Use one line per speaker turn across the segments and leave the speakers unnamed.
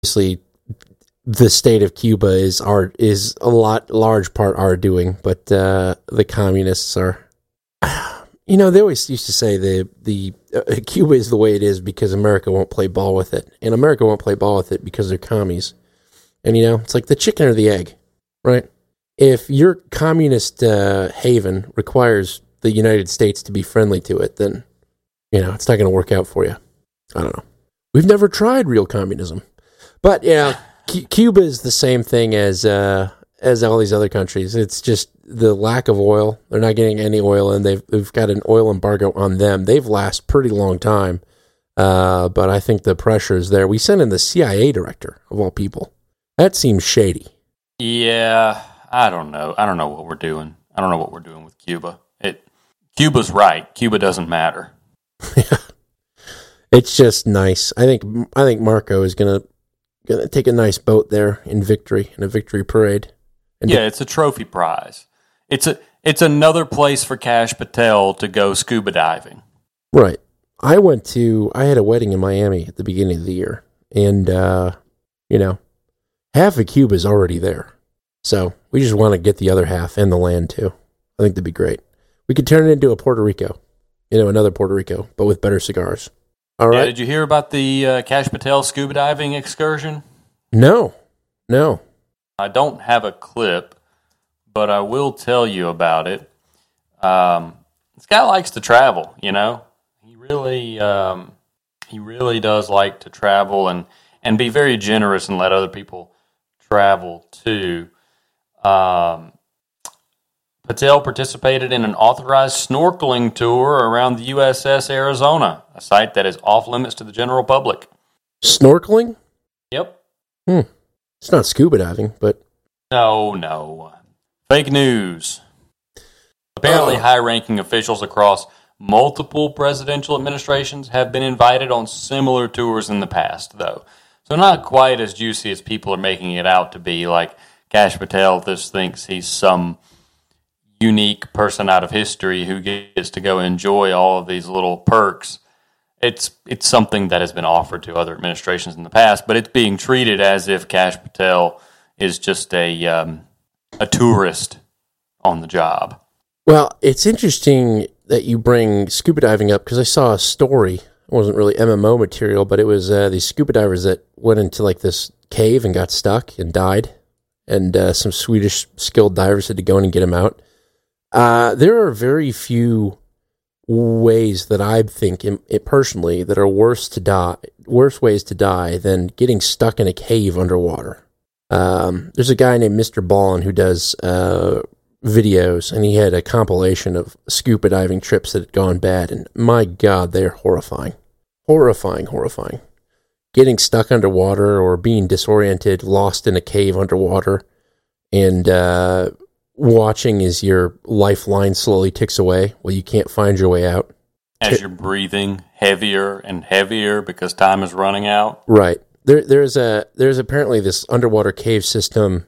obviously the state of Cuba is a large part our doing, but the communists are. They always used to say the Cuba is the way it is because America won't play ball with it, and America won't play ball with it because they're commies. And it's like the chicken or the egg, right? If your communist haven requires the United States to be friendly to it, then it's not going to work out for you. I don't know. We've never tried real communism, but Cuba is the same thing as all these other countries. It's just the lack of oil. They're not getting any oil, and they've got an oil embargo on them. They've lasted pretty long time, but I think the pressure is there. We sent in the CIA director, of all people. That seems shady.
Yeah, I don't know. I don't know what we're doing. I don't know what we're doing with Cuba. Cuba's right. Cuba doesn't matter.
It's just nice. I think Marco is gonna take a nice boat there in a victory parade.
It's a trophy prize. It's another place for Kash Patel to go scuba diving.
Right. I had a wedding in Miami at the beginning of the year, and half of Cuba is already there. So we just want to get the other half and the land too. I think that'd be great. We could turn it into a Puerto Rico, another Puerto Rico, but with better cigars. All right.
Yeah, did you hear about the Kash Patel scuba diving excursion?
No.
I don't have a clip, but I will tell you about it. This guy likes to travel, He really does like to travel and be very generous and let other people travel too. Patel participated in an authorized snorkeling tour around the USS Arizona, a site that is off limits to the general public.
Snorkeling?
Yep.
It's not scuba diving, but...
No. Fake news. Apparently, high-ranking officials across multiple presidential administrations have been invited on similar tours in the past, though. So not quite as juicy as people are making it out to be, like Kash Patel just thinks he's some unique person out of history who gets to go enjoy all of these little perks. It's something that has been offered to other administrations in the past, but it's being treated as if Kash Patel is just a tourist on the job.
Well, it's interesting that you bring scuba diving up because I saw a story. It wasn't really MMO material, but it was these scuba divers that went into like this cave and got stuck and died, and some Swedish skilled divers had to go in and get them out. There are very few ways that I think personally that are worse ways to die than getting stuck in a cave underwater. There's a guy named Mr. Ballin who does videos, and he had a compilation of scuba diving trips that had gone bad, and my God, they're horrifying. Horrifying. Getting stuck underwater or being disoriented, lost in a cave underwater, and watching as your lifeline slowly ticks away while you can't find your way out.
As you're breathing heavier and heavier because time is running out.
Right. There's apparently this underwater cave system.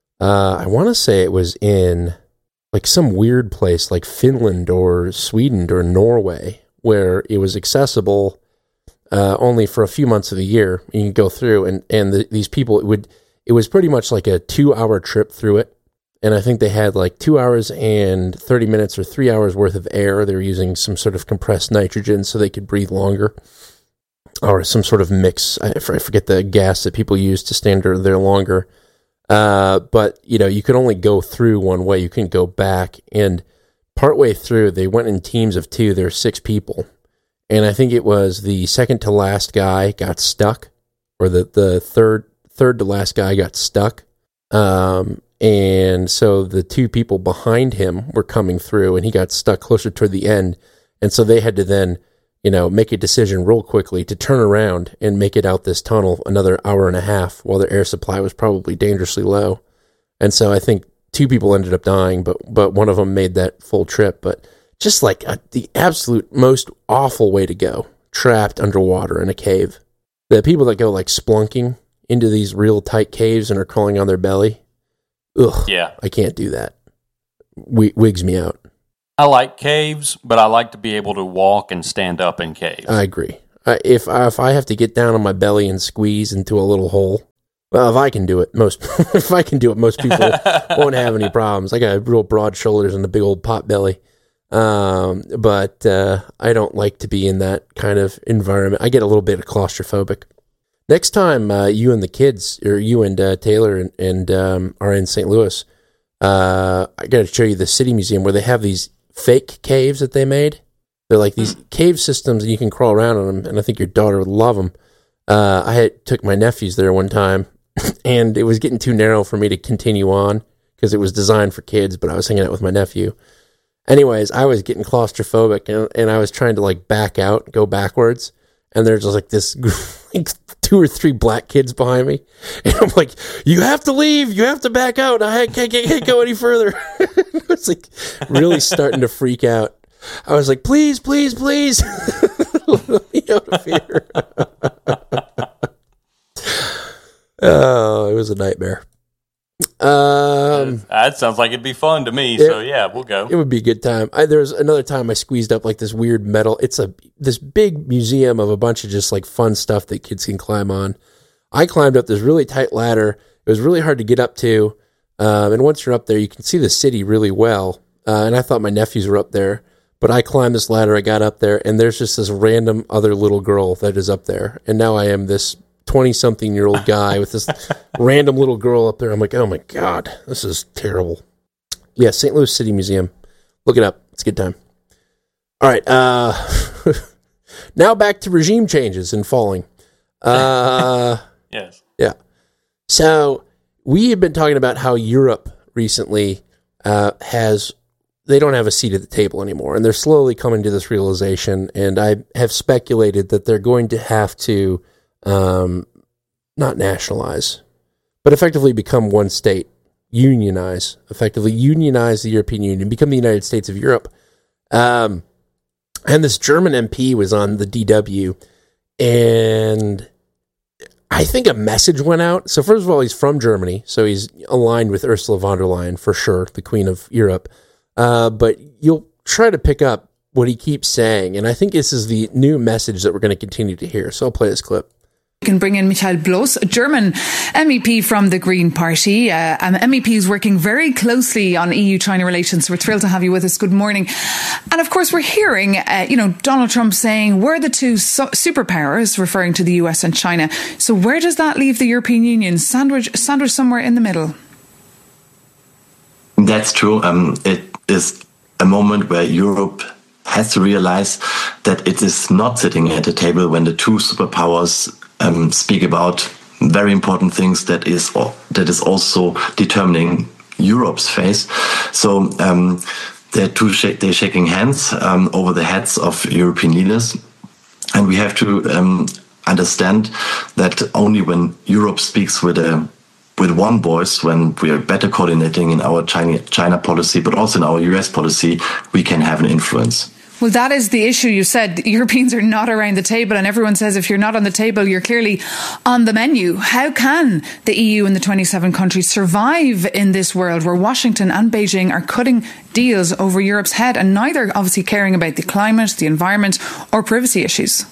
I want to say it was in like some weird place like Finland or Sweden or Norway where it was accessible only for a few months of the year. You can go through and these people, it was pretty much like a 2-hour trip through it. And I think they had like 2 hours and 30 minutes or 3 hours worth of air. They were using some sort of compressed nitrogen so they could breathe longer, or some sort of mix. I forget the gas that people use to stand there longer. But, you could only go through one way. You couldn't go back. And partway through, they went in teams of 2. There were 6 people. And I think it was the second to last guy got stuck, or the third to last guy got stuck. And so the 2 people behind him were coming through, and he got stuck closer toward the end. And so they had to then, make a decision real quickly to turn around and make it out this tunnel another hour and a half while their air supply was probably dangerously low. And so I think 2 people ended up dying, but one of them made that full trip. But just like the absolute most awful way to go, trapped underwater in a cave. The people that go like splunking into these real tight caves and are crawling on their belly. Ugh,
yeah.
I can't do that. Wigs me out.
I like caves, but I like to be able to walk and stand up in caves.
I agree. If I have to get down on my belly and squeeze into a little hole, well, if I can do it, most people won't have any problems. I got real broad shoulders and a big old pot belly. But I don't like to be in that kind of environment. I get a little bit claustrophobic. Next time you and the kids, or you and Taylor and are in St. Louis, I got to show you the City Museum where they have these fake caves that they made. They're like these cave systems, and you can crawl around on them, and I think your daughter would love them. I took my nephews there one time, and it was getting too narrow for me to continue on because it was designed for kids, but I was hanging out with my nephew. Anyways, I was getting claustrophobic, and I was trying to like back out, go backwards, and there's just like this like 2 or 3 black kids behind me, and I'm like, "You have to leave, you have to back out. I can't go any further." I was like really starting to freak out. I was like, "Please, please, please, let me out of here." Oh, it was a nightmare.
That sounds like it'd be fun to me. So yeah, we'll go.
It would be a good time. There was another time I squeezed up like this weird metal. It's this big museum of a bunch of just like fun stuff that kids can climb on. I climbed up this really tight ladder. It was really hard to get up to. And once you're up there, you can see the city really well. And I thought my nephews were up there, but I climbed this ladder. I got up there, and there's just this random other little girl that is up there. And now I am this 20-something-year-old guy with this random little girl up there. I'm like, oh my God, this is terrible. Yeah, St. Louis City Museum. Look it up. It's a good time. All right. Now back to regime changes and falling.
Yes.
Yeah. So we have been talking about how Europe recently they don't have a seat at the table anymore, and they're slowly coming to this realization, and I have speculated that they're going to have to not nationalize, but effectively become one state, effectively unionize the European Union, become the United States of Europe. And this German MP was on the DW, and I think a message went out. So first of all, he's from Germany, so he's aligned with Ursula von der Leyen for sure, the Queen of Europe. But you'll try to pick up what he keeps saying, and I think this is the new message that we're going to continue to hear. So I'll play this clip.
We can bring in Michael Bloss, a German MEP from the Green Party. An MEP who's working very closely on EU-China relations. We're thrilled to have you with us. Good morning. And of course, we're hearing, Donald Trump saying we're the two superpowers, referring to the US and China. So where does that leave the European Union? Sandwich somewhere in the middle.
That's true. It is a moment where Europe has to realize that it is not sitting at a table when the two superpowers speak about very important things that is also determining Europe's face. So they're shaking hands over the heads of European leaders, and we have to understand that only when Europe speaks with one voice, when we are better coordinating in our China policy, but also in our US policy, we can have an influence.
Well, that is the issue. You said Europeans are not around the table, and everyone says if you're not on the table, you're clearly on the menu. How can the EU and the 27 countries survive in this world where Washington and Beijing are cutting deals over Europe's head and neither obviously caring about the climate, the environment or privacy issues?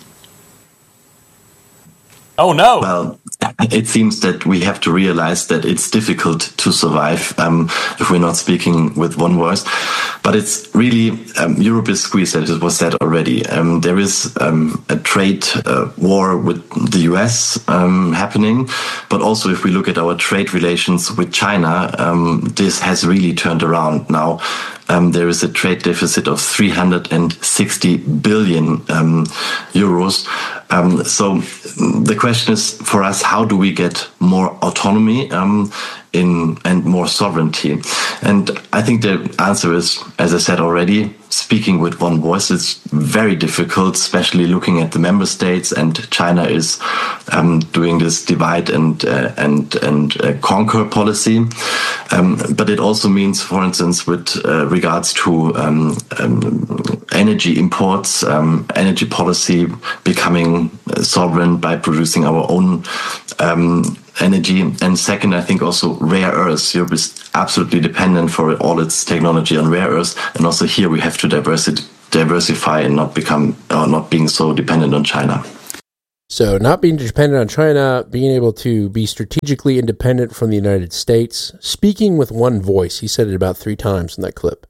Oh, no.
Well, it seems that we have to realize that it's difficult to survive if we're not speaking with one voice. But it's really, Europe is squeezed, as it was said already. There is a trade war with the US happening. But also, if we look at our trade relations with China, this has really turned around now. There is a trade deficit of 360 billion euros. So the question is for us, how do we get more autonomy and more sovereignty? And I think the answer is, as I said already, speaking with one voice is very difficult, especially looking at the member states, and China is doing this divide and conquer policy. But it also means, for instance, with regards to energy imports, energy policy, becoming sovereign by producing our own energy. And second, I think also rare earths. Europe is absolutely dependent for all its technology on rare earths. And also here we have to diversify and not being so dependent on China.
So not being dependent on China, being able to be strategically independent from the United States, speaking with one voice. He said it about 3 times in that clip.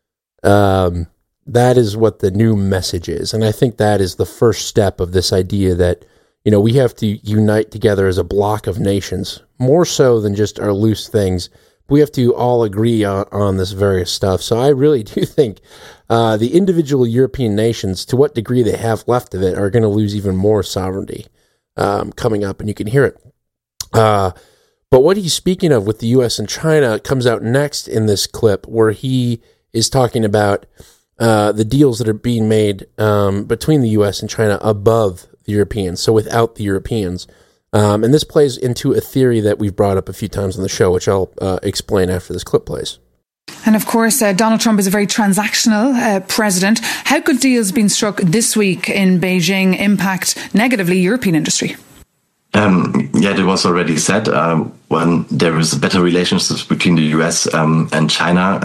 That is what the new message is. And I think that is the first step of this idea that, we have to unite together as a block of nations, more so than just our loose things. We have to all agree on this various stuff. So I really do think the individual European nations, to what degree they have left of it, are going to lose even more sovereignty coming up, and you can hear it. But what he's speaking of with the U.S. and China comes out next in this clip, where he is talking about the deals that are being made between the U.S. and China above the Europeans, so without the Europeans. And this plays into a theory that we've brought up a few times on the show, which I'll explain after this clip plays.
And of course, Donald Trump is a very transactional president. How could deals being struck this week in Beijing impact negatively European industry?
It was already said, when there is better relationships between the US and China,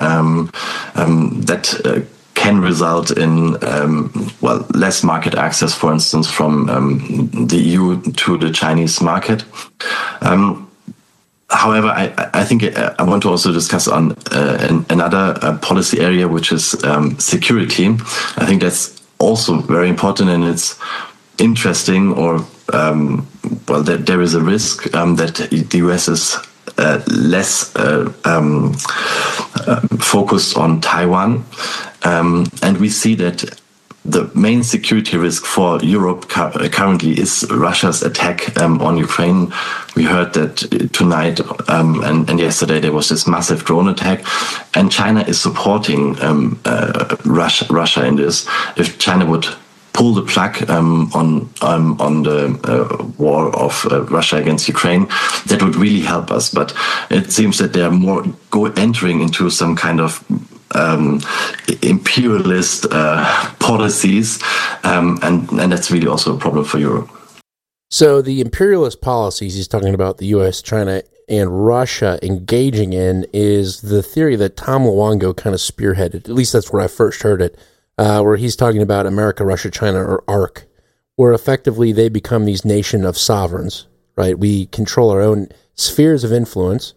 that can result in less market access, for instance, from the EU to the Chinese market. However, I think I want to also discuss on another policy area, which is security. I think that's also very important, and it's interesting, or that there is a risk that the US is less focused on Taiwan. And we see that the main security risk for Europe currently is Russia's attack on Ukraine. We heard that tonight and yesterday there was this massive drone attack, and China is supporting Russia in this. If China would pull the plug on the war of Russia against Ukraine, that would really help us. But it seems that they are more entering into some kind of imperialist policies, and that's really also a problem for Europe.
So the imperialist policies he's talking about, the U.S., China, and Russia engaging in, is the theory that Tom Luongo kind of spearheaded. At least that's where I first heard it, where he's talking about America, Russia, China, or ARC, where effectively they become these nation of sovereigns, right? We control our own spheres of influence,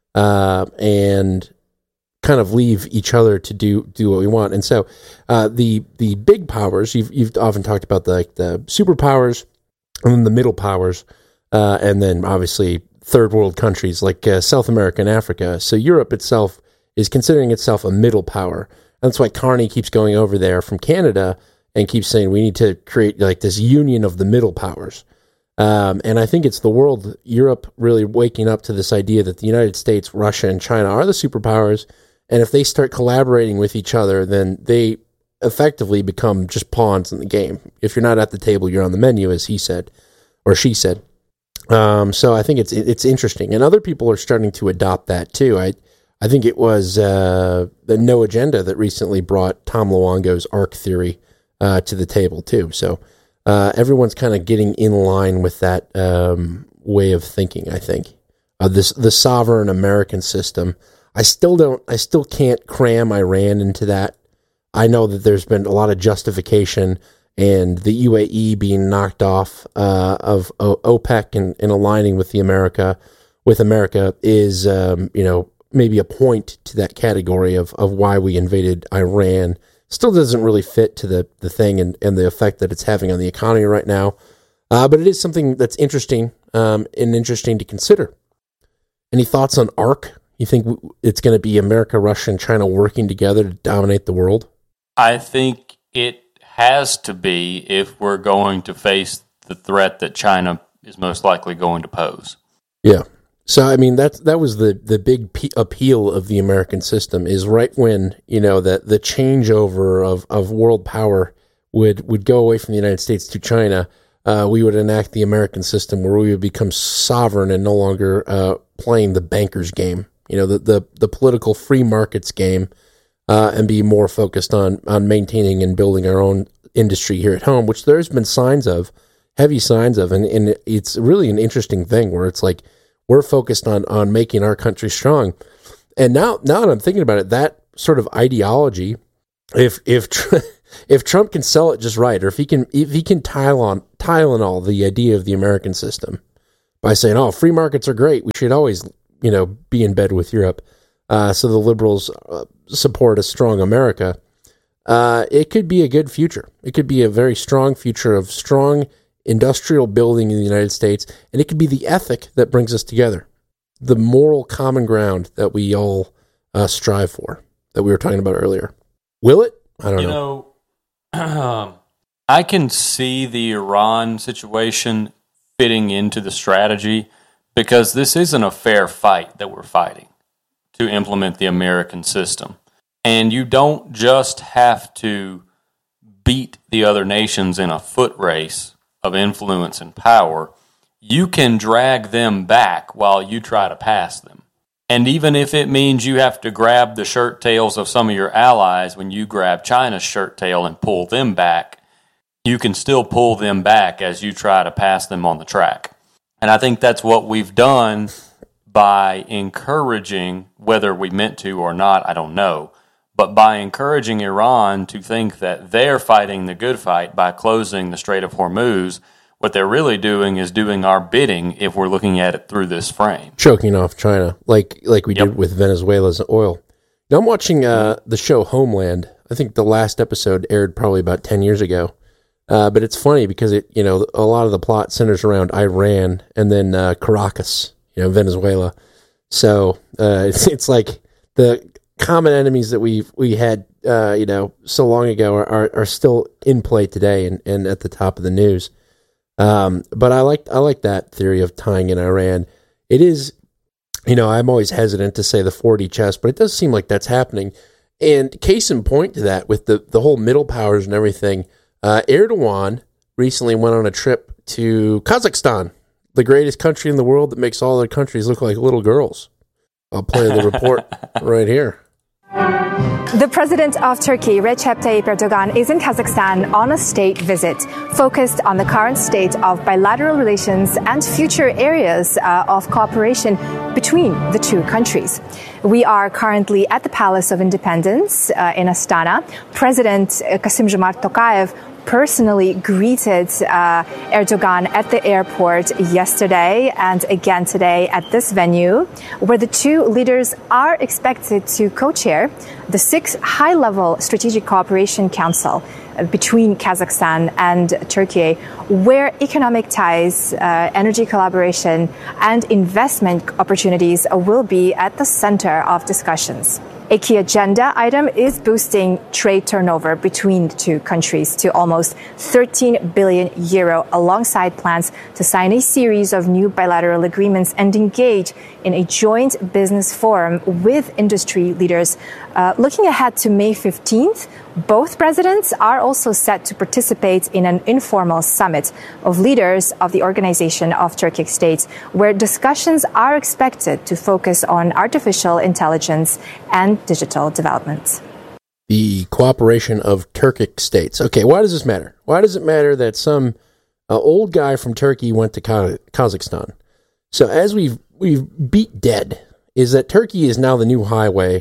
and kind of leave each other to do what we want. And so the big powers, you've often talked about the superpowers, and then the middle powers, and then obviously third world countries like South America and Africa. So Europe itself is considering itself a middle power. And that's why Carney keeps going over there from Canada and keeps saying we need to create like this union of the middle powers. And I think it's the world, Europe, really waking up to this idea that the United States, Russia, and China are the superpowers. And if they start collaborating with each other, then they effectively become just pawns in the game. If you're not at the table, you're on the menu, as he said, or she said. So I think it's interesting. And other people are starting to adopt that too. I think it was the No Agenda that recently brought Tom Luongo's ARC theory to the table too. So everyone's kind of getting in line with that way of thinking, I think. The sovereign American system. I still can't cram Iran into that. I know that there's been a lot of justification, and the UAE being knocked off of OPEC and aligning with America is, maybe a point to that category of why we invaded Iran. Still doesn't really fit to the thing and the effect that it's having on the economy right now. But it is something that's interesting and interesting to consider. Any thoughts on ARC? You think it's going to be America, Russia, and China working together to dominate the world? I
think it has to be if we're going to face the threat that China is most likely going to pose.
Yeah. So, I mean, that was the big appeal of the American system, is right when, the changeover of world power would go away from the United States to China, we would enact the American system where we would become sovereign and no longer playing the bankers game. The political free markets game, and be more focused on maintaining and building our own industry here at home, which there's been heavy signs of, and it's really an interesting thing where it's like we're focused on making our country strong. And now that I'm thinking about it, that sort of ideology, if If Trump can sell it just right, or if he can Tylenol the idea of the American system by saying, "Oh, free markets are great. We should always, be in bed with Europe." So the liberals support a strong America. It could be a good future. It could be a very strong future of strong industrial building in the United States, and it could be the ethic that brings us together, the moral common ground that we all strive for, that we were talking about earlier. Will it? I don't know.
I can see the Iran situation fitting into the strategy because this isn't a fair fight that we're fighting to implement the American system. And you don't just have to beat the other nations in a foot race of influence and power. You can drag them back while you try to pass them. And even if it means you have to grab the shirt tails of some of your allies when you grab China's shirt tail and pull them back, you can still pull them back as you try to pass them on the track. And I think that's what we've done by encouraging, whether we meant to or not, I don't know, but by encouraging Iran to think that they're fighting the good fight by closing the Strait of Hormuz. What they're really doing is doing our bidding if we're looking at it through this frame.
Choking off China, like we did with Venezuela's oil. Now, I'm watching the show Homeland. I think the last episode aired probably about 10 years ago. But it's funny because a lot of the plot centers around Iran and then Caracas, Venezuela. So it's like the common enemies that we had so long ago are still in play today and at the top of the news. But I like that theory of tying in Iran. It is, I'm always hesitant to say the 4D chess, but it does seem like that's happening. And case in point to that, with the whole middle powers and everything, Erdogan recently went on a trip to Kazakhstan, the greatest country in the world that makes all other countries look like little girls. I'll play the report right here.
The president of Turkey, Recep Tayyip Erdogan, is in Kazakhstan on a state visit focused on the current state of bilateral relations and future areas of cooperation between the two countries. We are currently at the Palace of Independence in Astana. President Kassym-Jomart Tokayev personally greeted Erdogan at the airport yesterday and again today at this venue, where the two leaders are expected to co-chair the 6th High-Level Strategic Cooperation Council between Kazakhstan and Turkey, where economic ties, energy collaboration, and investment opportunities will be at the center of discussions. A key agenda item is boosting trade turnover between the two countries to almost 13 billion euro, alongside plans to sign a series of new bilateral agreements and engage in a joint business forum with industry leaders. Looking ahead to May 15th, both presidents are also set to participate in an informal summit of leaders of the Organization of Turkic States, where discussions are expected to focus on artificial intelligence and digital development.
The cooperation of Turkic states. Okay, why does this matter? Why does it matter that some old guy from Turkey went to Kazakhstan? So as we've beat dead, is that Turkey is now the new highway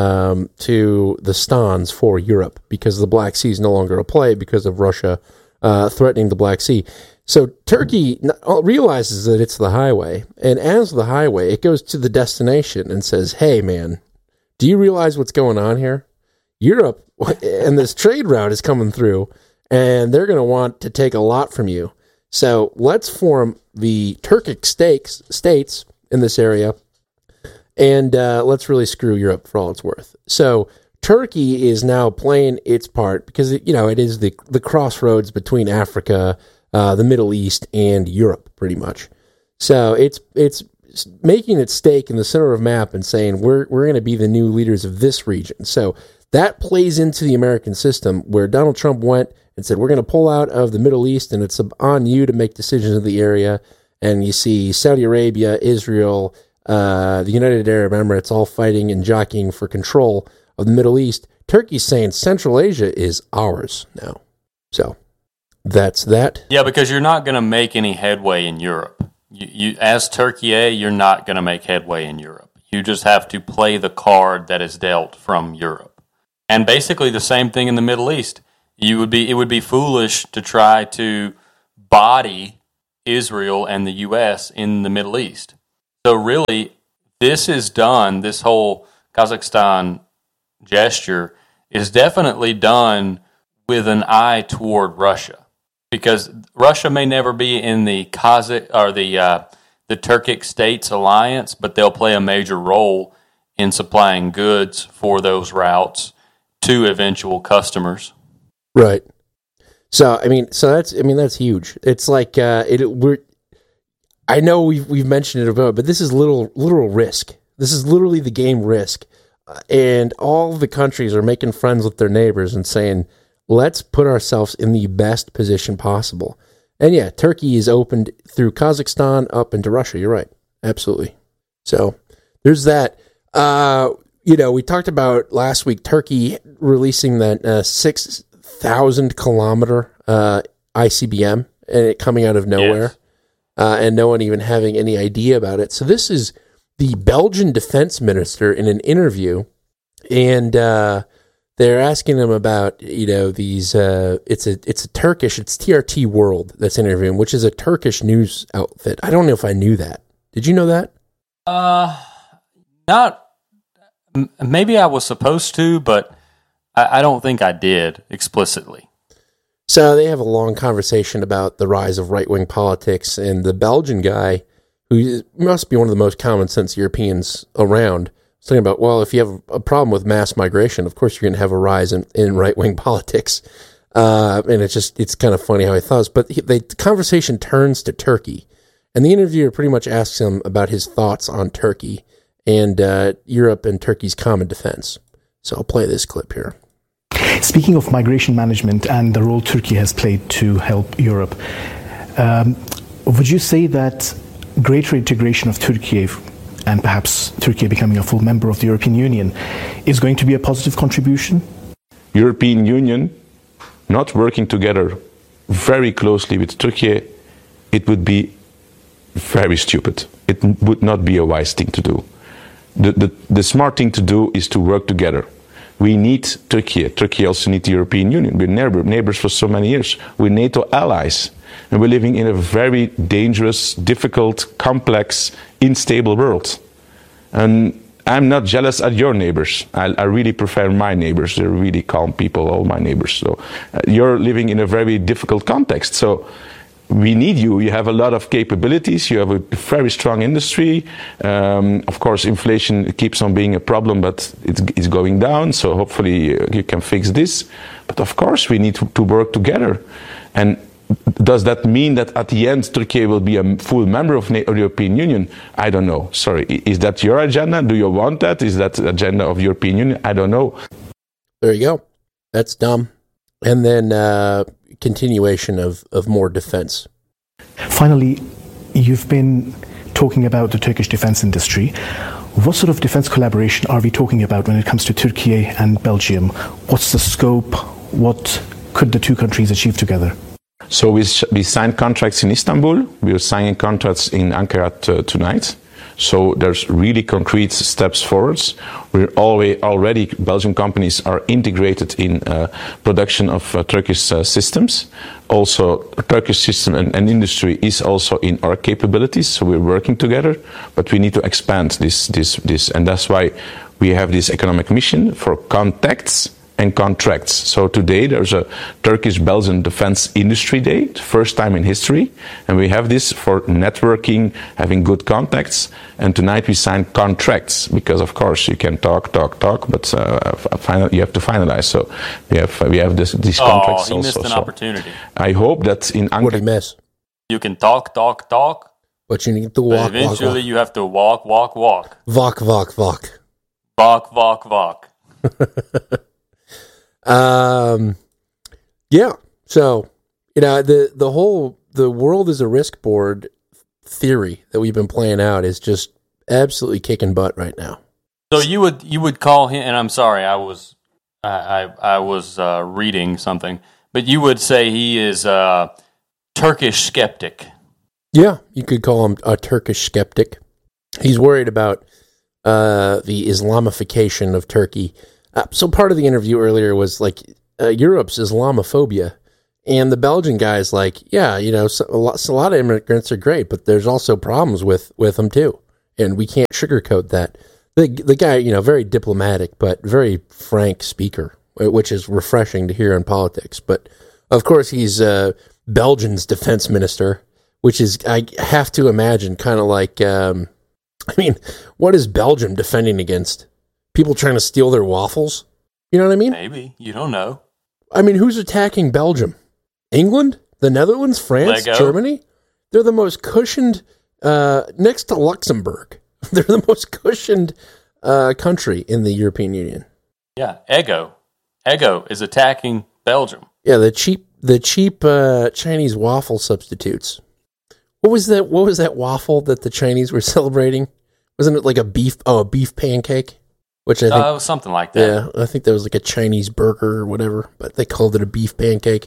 to the Stans for Europe, because the Black Sea is no longer a play because of Russia threatening the Black Sea. So Turkey realizes that it's the highway, and as the highway, it goes to the destination and says, hey, man, do you realize what's going on here? Europe and this trade route is coming through, and they're going to want to take a lot from you. So let's form the Turkic states in this area, and let's really screw Europe for all it's worth. So Turkey is now playing its part because it is the crossroads between Africa, the Middle East, and Europe, pretty much. So it's making its stake in the center of the map and saying we're going to be the new leaders of this region. So that plays into the American system, where Donald Trump went and said we're going to pull out of the Middle East, and it's on you to make decisions in the area. And you see Saudi Arabia, Israel, the United Arab Emirates all fighting and jockeying for control of the Middle East. Turkey's saying Central Asia is ours now. So that's that.
Yeah, because you're not going to make any headway in Europe. You as Turkey, you're not going to make headway in Europe. You just have to play the card that is dealt from Europe. And basically the same thing in the Middle East. it would be foolish to try to body Israel and the U.S. in the Middle East. So really, this whole Kazakhstan gesture is definitely done with an eye toward Russia, because Russia may never be in the the Turkic states alliance, but they'll play a major role in supplying goods for those routes to eventual customers.
Right. So that's huge. It's like I know we've mentioned it about, but this is literal Risk. This is literally the game Risk, and all the countries are making friends with their neighbors and saying, let's put ourselves in the best position possible. And yeah, Turkey is opened through Kazakhstan up into Russia. You're right. Absolutely. So there's that. We talked about last week, Turkey releasing that 6,000 kilometer ICBM, and it coming out of nowhere, and no one even having any idea about it. So this is the Belgian defense minister in an interview, and they're asking him about these. It's TRT World that's interviewing, which is a Turkish news outfit. I don't know if I knew that. Did you know that?
Not. Maybe I was supposed to, but I don't think I did explicitly.
So they have a long conversation about the rise of right-wing politics, and the Belgian guy, who must be one of the most common sense Europeans around, is talking about, well, if you have a problem with mass migration, of course you're going to have a rise in right-wing politics. And it's kind of funny how he thought. But the conversation turns to Turkey, and the interviewer pretty much asks him about his thoughts on Turkey and Europe and Turkey's common defense. So I'll play this clip here.
Speaking of migration management and the role Turkey has played to help Europe, would you say that greater integration of Turkey, and perhaps Turkey becoming a full member of the European Union, is going to be a positive contribution?
European Union not working together very closely with Turkey, it would be very stupid. It would not be a wise thing to do. The smart thing to do is to work together. We need Turkey. Turkey also needs the European Union. We're neighbors for so many years. We're NATO allies. And we're living in a very dangerous, difficult, complex, unstable world. And I'm not jealous at your neighbors. I really prefer my neighbors. They're really calm people, all my neighbors. So you're living in a very difficult context. So we need you. You have a lot of capabilities. You have a very strong industry. Of course, inflation keeps on being a problem, but it's going down. So hopefully you can fix this. But of course, we need to work together. And does that mean that at the end Turkey will be a full member of the European Union? I don't know. Sorry. Is that your agenda? Do you want that? Is that the agenda of the European Union? I don't know.
There you go. That's dumb. And then continuation of more defense.
Finally, you've been talking about the Turkish defense industry. What sort of defense collaboration are we talking about when it comes to Turkey and Belgium? What's the scope? What could the two countries achieve together?
So we signed contracts in Istanbul. We are signing contracts in Ankara tonight. So there's really concrete steps forwards. We're already Belgian companies are integrated in production of Turkish systems. Also, Turkish system and industry is also in our capabilities. So we're working together, but we need to expand this, and that's why we have this economic mission for contacts and contracts. So today there's a Turkish-Belgian Defense Industry Day, first time in history, and we have this for networking, having good contacts, and tonight we sign contracts, because of course you can talk, but you have to finalize. So we have these contracts also.
Oh, he missed an opportunity.
I hope that in Ankara...
What did he miss?
You can talk,
but you need to walk,
but eventually
walk.
You have to walk.
Walk.
Walk.
Yeah. So, the world is a risk board theory that we've been playing out is just absolutely kicking butt right now.
So you would call him, and I'm sorry, I was reading something, but you would say he is a Turkish skeptic.
Yeah, you could call him a Turkish skeptic. He's worried about the Islamification of Turkey. So part of the interview earlier was like, Europe's Islamophobia. And the Belgian guy's like, yeah, a lot of immigrants are great, but there's also problems with them too. And we can't sugarcoat that. The guy, very diplomatic, but very frank speaker, which is refreshing to hear in politics. But of course, he's Belgium's defense minister, which is, I have to imagine, kind of like, what is Belgium defending against? People trying to steal their waffles? You know what I mean?
Maybe. You don't know.
I mean, who's attacking Belgium? England? The Netherlands? France?
Lego.
Germany? They're the most cushioned, next to Luxembourg. They're the most cushioned country in the European Union.
Yeah, Ego is attacking Belgium.
Yeah, the cheap Chinese waffle substitutes. What was that waffle that the Chinese were celebrating? Wasn't it like a beef pancake? Which I think
it was something like that.
Yeah, I think that was like a Chinese burger or whatever, but they called it a beef pancake.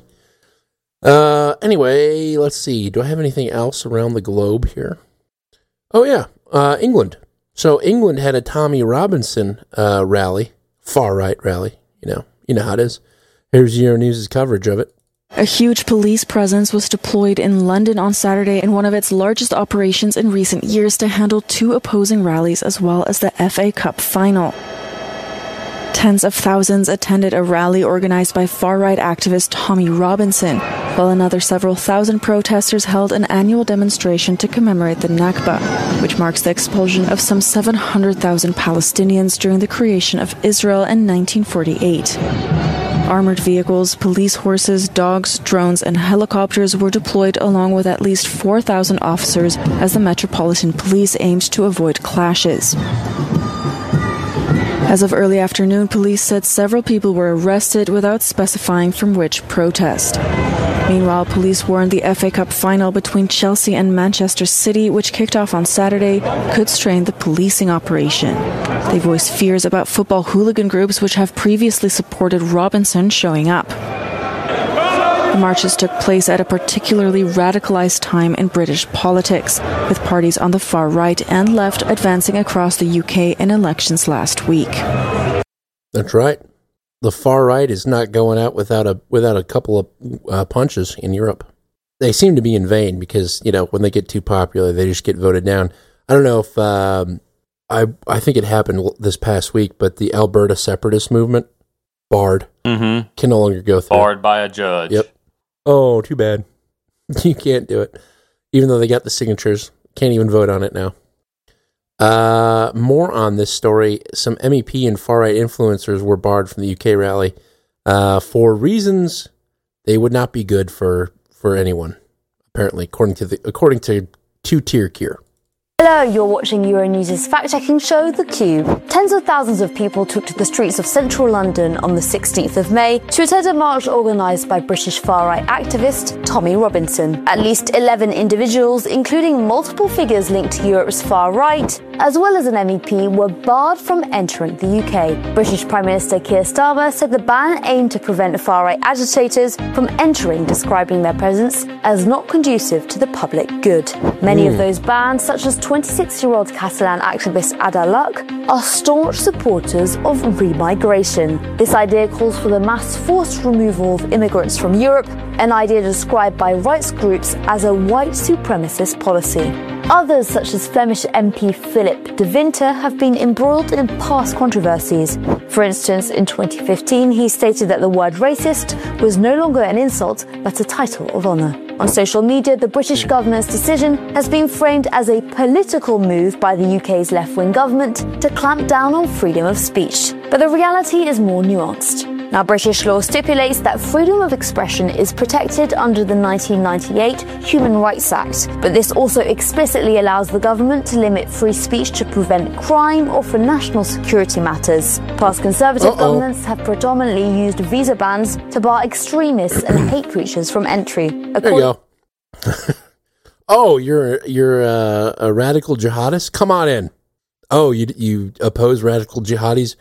Anyway, let's see. Do I have anything else around the globe here? Oh yeah, England. So England had a Tommy Robinson rally, far right rally. You know how it is. Here's Euronews' coverage of it.
A huge police presence was deployed in London on Saturday in one of its largest operations in recent years to handle 2 opposing rallies as well as the FA Cup final. Tens of thousands attended a rally organized by far-right activist Tommy Robinson, while another several thousand protesters held an annual demonstration to commemorate the Nakba, which marks the expulsion of some 700,000 Palestinians during the creation of Israel in 1948. Armored vehicles, police horses, dogs, drones, and helicopters were deployed along with at least 4,000 officers as the Metropolitan Police aimed to avoid clashes. As of early afternoon, police said several people were arrested without specifying from which protest. Meanwhile, police warned the FA Cup final between Chelsea and Manchester City, which kicked off on Saturday, could strain the policing operation. They voiced fears about football hooligan groups which have previously supported Robinson showing up. The marches took place at a particularly radicalized time in British politics, with parties on the far right and left advancing across the UK in elections last week.
That's right. The far right is not going out without a couple of punches in Europe. They seem to be in vain because, when they get too popular, they just get voted down. I don't know if, I think it happened this past week, but the Alberta separatist movement, barred, can no longer go through.
Barred by a judge.
Yep. Oh, too bad. You can't do it. Even though they got the signatures, can't even vote on it now. More on this story. Some MEP and far-right influencers were barred from the UK rally for reasons they would not be good for anyone, apparently, according to two-tier cure.
Hello, you're watching Euronews' fact-checking show, The Cube. Tens of thousands of people took to the streets of central London on the 16th of May to attend a march organised by British far-right activist Tommy Robinson. At least 11 individuals, including multiple figures linked to Europe's far right, as well as an MEP, were barred from entering the UK. British Prime Minister Keir Starmer said the ban aimed to prevent far-right agitators from entering, describing their presence as not conducive to the public good. Many of those banned, such as 26-year-old Catalan activist Ada Luck, are staunch supporters of remigration. This idea calls for the mass forced removal of immigrants from Europe, an idea described by rights groups as a white supremacist policy. Others, such as Flemish MP Philip de Winter, have been embroiled in past controversies. For instance, in 2015, he stated that the word racist was no longer an insult, but a title of honour. On social media, the British government's decision has been framed as a political move by the UK's left-wing government to clamp down on freedom of speech. But the reality is more nuanced. Now, British law stipulates that freedom of expression is protected under the 1998 Human Rights Act, but this also explicitly allows the government to limit free speech to prevent crime or for national security matters. Past Conservative governments have predominantly used visa bans to bar extremists and hate preachers from entry.
There you go. Oh, you're a radical jihadist? Come on in. Oh, you oppose radical jihadis?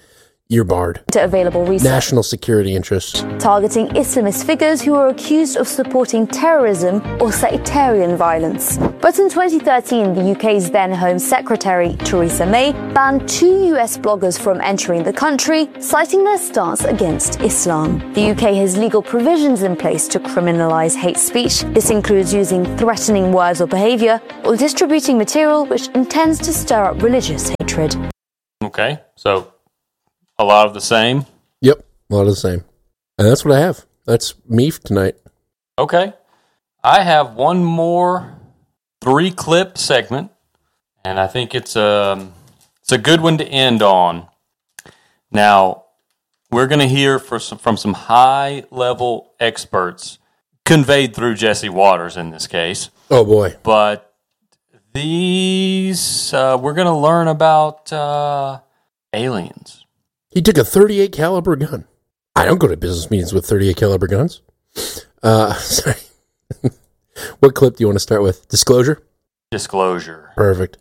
you're barred.
To available research.
National security interests.
Targeting Islamist figures who are accused of supporting terrorism or sectarian violence. But in 2013, the UK's then Home Secretary, Theresa May, banned 2 US bloggers from entering the country, citing their stance against Islam. The UK has legal provisions in place to criminalise hate speech. This includes using threatening words or behaviour or distributing material which intends to stir up religious hatred.
Okay, so a lot of the same?
Yep, a lot of the same. And that's what I have. That's me for tonight.
Okay. I have one more 3-clip segment, and I think it's a good one to end on. Now, we're going to hear from some high-level experts, conveyed through Jesse Waters in this case.
Oh, boy.
But these, we're going to learn about aliens.
He took a 38 caliber gun. I don't go to business meetings with 38 caliber guns. Sorry. What clip do you want to start with? Disclosure?
Disclosure.
Perfect.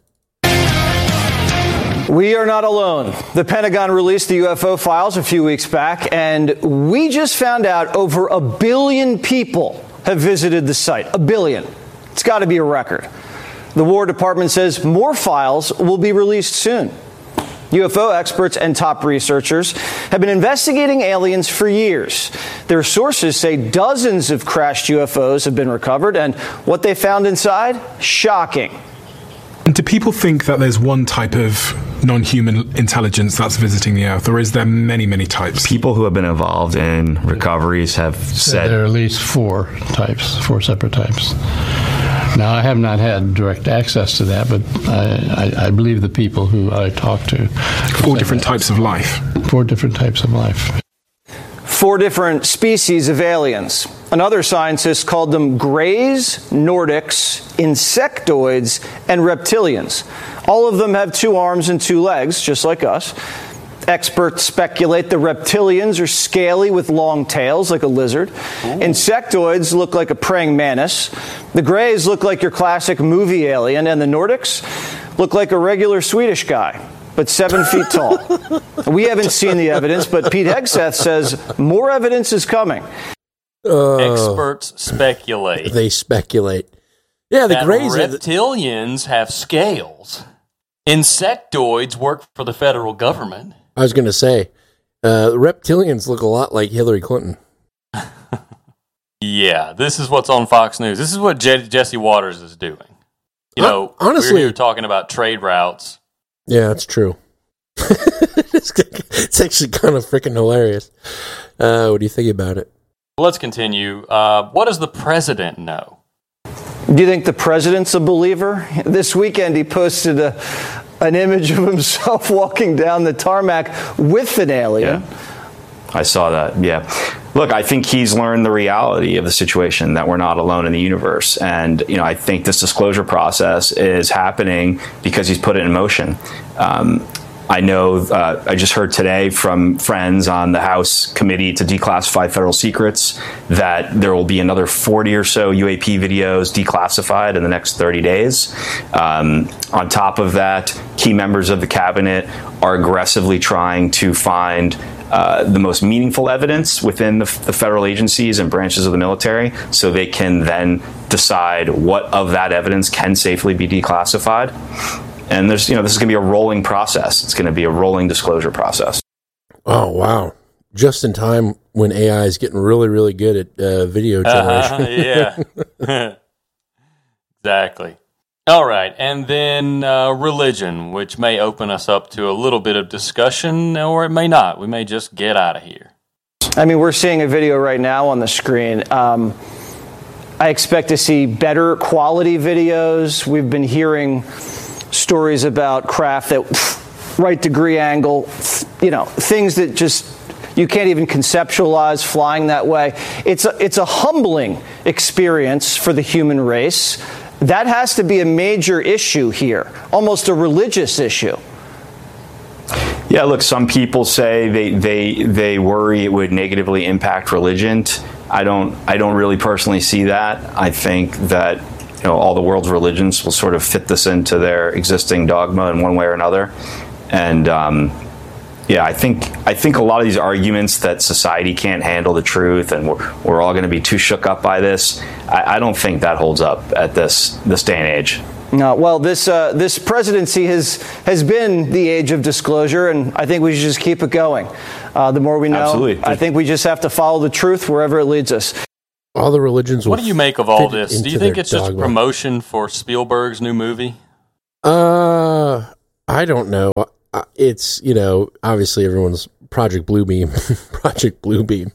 We are not alone. The Pentagon released the UFO files a few weeks back, and we just found out over 1 billion people have visited the site. 1 billion. It's got to be a record. The War Department says more files will be released soon. UFO experts and top researchers have been investigating aliens for years. Their sources say dozens of crashed UFOs have been recovered, and what they found inside? Shocking.
Do people think that there's one type of non-human intelligence that's visiting the Earth, or is there many, many types?
People who have been involved in recoveries have said
there are at least 4 separate types. Now, I have not had direct access to that, but I believe the people who I talked to.
4 different types of life.
4 different types of life.
4 different species of aliens. Another scientist called them Greys, Nordics, insectoids, and reptilians. All of them have 2 arms and 2 legs, just like us. Experts speculate the reptilians are scaly with long tails like a lizard. Ooh. Insectoids look like a praying mantis. The Greys look like your classic movie alien, and the Nordics look like a regular Swedish guy, but 7 feet tall. We haven't seen the evidence, but Pete Hegseth says more evidence is coming.
Experts speculate.
They speculate. Yeah, the Greys.
Reptilians have scales. Insectoids work for the federal government.
I was going to say, reptilians look a lot like Hillary Clinton.
Yeah, this is what's on Fox News. This is what Jesse Waters is doing. You know,
honestly,
we're here talking about trade routes.
Yeah, that's true. It's actually kind of freaking hilarious. What do you think about it?
Let's continue. What does the president know?
Do you think the president's a believer? This weekend he posted an image of himself walking down the tarmac with an alien.
Yeah. I saw that, yeah. Look, I think he's learned the reality of the situation, that we're not alone in the universe. And, you know, I think this disclosure process is happening because he's put it in motion. I know, I just heard today from friends on the House Committee to Declassify Federal Secrets that there will be another 40 or so UAP videos declassified in the next 30 days. On top of that, key members of the cabinet are aggressively trying to find the most meaningful evidence within the federal agencies and branches of the military, so they can then decide what of that evidence can safely be declassified. And this is going to be a rolling process. It's going to be a rolling disclosure process.
Oh, wow. Just in time when AI is getting really, really good at video generation.
Yeah. Exactly. All right. And then religion, which may open us up to a little bit of discussion, or it may not. We may just get out of here.
I mean, we're seeing a video right now on the screen. I expect to see better quality videos. We've been hearing stories about craft that right degree angle, things that just you can't even conceptualize flying that way. It's a humbling experience for the human race. That has to be a major issue here, almost a religious issue.
Yeah, look, some people say they worry it would negatively impact religion. I don't really personally see that. I think that all the world's religions will sort of fit this into their existing dogma in one way or another. And Yeah, I think a lot of these arguments that society can't handle the truth and we're all going to be too shook up by this, I don't think that holds up at this day and age.
No, well, this presidency has been the age of disclosure, and I think we should just keep it going. The more we know, absolutely. I think we just have to follow the truth wherever it leads us.
All the religions.
What do you make of all this? Do you think it's just a promotion for Spielberg's new movie?
I don't know. It's, obviously everyone's Project Bluebeam. Project Bluebeam.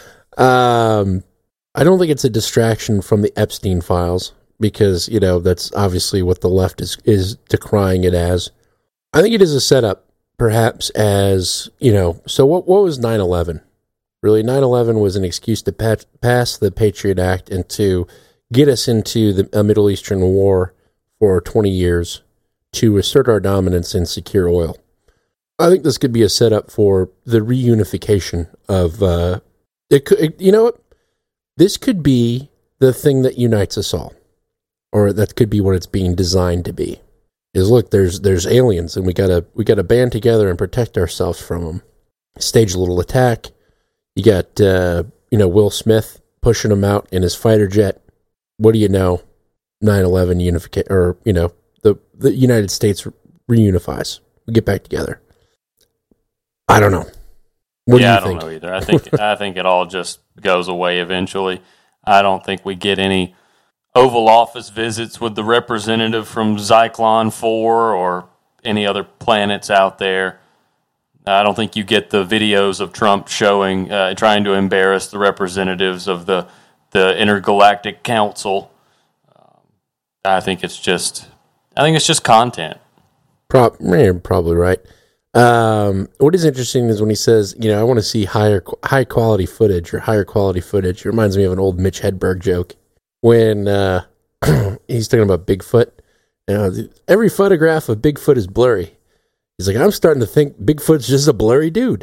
I don't think it's a distraction from the Epstein files, because, that's obviously what the left is decrying it as. I think it is a setup, perhaps, as, so what was 9/11? Really, 9/11 was an excuse to pass the Patriot Act and to get us into a Middle Eastern war for 20 years to assert our dominance and secure oil. I think this could be a setup for the reunification of, you know what? This could be the thing that unites us all. Or that could be what it's being designed to be. Is look, there's aliens, and we gotta band together and protect ourselves from them. Stage a little attack. You got Will Smith pushing him out in his fighter jet. What do you know? 9/11 unification, or the United States reunifies. We get back together. I don't know. What do you think?
I don't know either. I think it all just goes away eventually. I don't think we get any Oval Office visits with the representative from Zyklon 4 or any other planets out there. I don't think you get the videos of Trump showing, trying to embarrass the representatives of the Intergalactic Council. I think it's just content.
Probably right. What is interesting is when he says, I want to see high quality footage or higher quality footage. It reminds me of an old Mitch Hedberg joke when he's talking about Bigfoot. Every photograph of Bigfoot is blurry. He's like, I'm starting to think Bigfoot's just a blurry dude.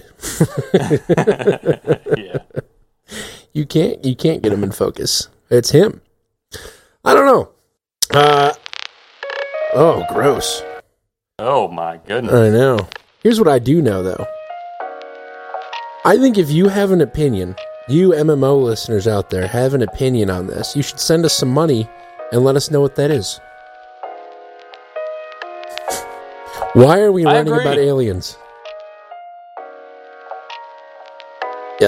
Yeah.
You can't get him in focus. It's him. I don't know. Oh, gross.
Oh my goodness.
I know. Here's what I do know, though. I think if you have an opinion, you MMO listeners out there have an opinion on this, you should send us some money and let us know what that is. Why are we learning about aliens? Yeah.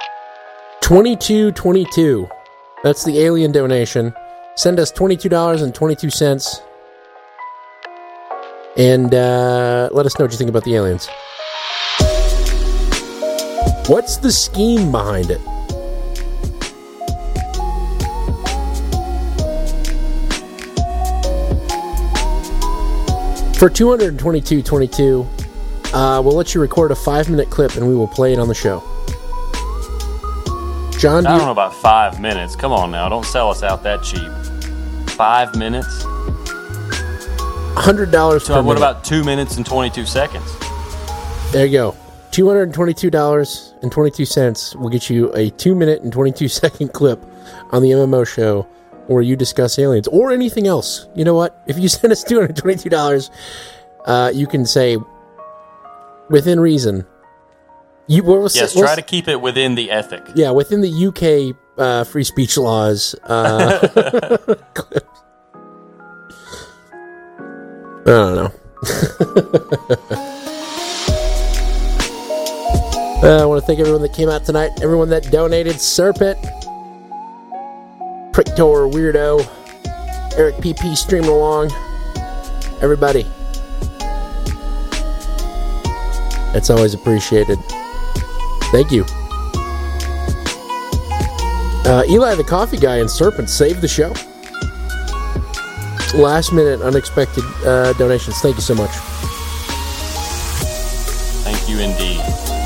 2222. That's the alien donation. Send us $22.22. And let us know what you think about the aliens. What's the scheme behind it? For $222.22, we'll let you record a 5-minute clip and we will play it on the show. John,
I don't know about 5 minutes. Come on now, don't sell us out that cheap. 5 minutes?
$100
so
per
what
minute.
About 2 minutes and 22 seconds?
There you go. $222.22 will get you a 2-minute and 22-second clip on the MMO show where you discuss aliens or anything else. You know what? If you send us $222, you can say, within reason.
Try to keep it within the ethic.
Yeah, within the UK free speech laws. Clips. I don't know. I want to thank everyone that came out tonight, everyone that donated, Serpent, Pricktor, Weirdo, Eric PP streaming along, everybody. That's always appreciated. Thank you. Eli the Coffee Guy and Serpent saved the show. Last minute unexpected donations. Thank you so much.
Thank you indeed.